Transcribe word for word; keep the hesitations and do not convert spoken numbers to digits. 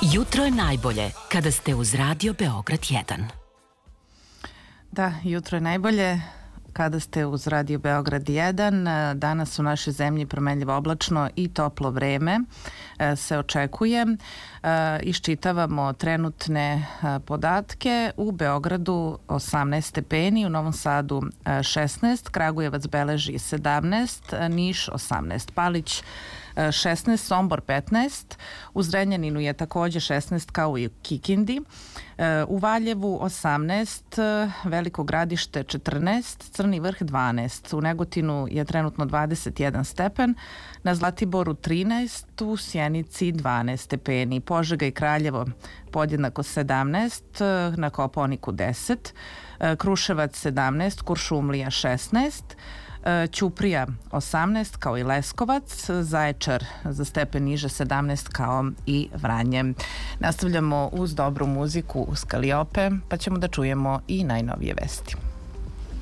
Jutro je najbolje kada ste uz Radio Beograd jedan. Da, jutro je najbolje kada ste uz Radio Beograd jedan. Danas u našoj zemlji promenljivo oblačno i toplo vreme se očekuje. Iščitavamo trenutne podatke. U Beogradu osamnaest stepeni, u Novom Sadu šesnaest, Kragujevac beleži sedamnaest, Niš osamnaest, Palić šesnaest, Sombor petnaest, u Zrenjaninu je takođe šesnaest kao i u Kikindi, u Valjevu osamnaest, Veliko Gradište četrnaest, Crni Vrh dvanaest, u Negotinu je trenutno dvadeset jedan stepen, na Zlatiboru trinaest, u Sjenici dvanaest stepeni, Požega i Kraljevo podjednako sedamnaest, na Kopaoniku deset, Kruševac sedamnaest, Kuršumlija šesnaest, Ćuprija osamnaest kao i Leskovac, Zaječar za stepen niže sedamnaest kao i Vranje. Nastavljamo uz dobru muziku uz Kaliope, pa ćemo da čujemo i najnovije vesti.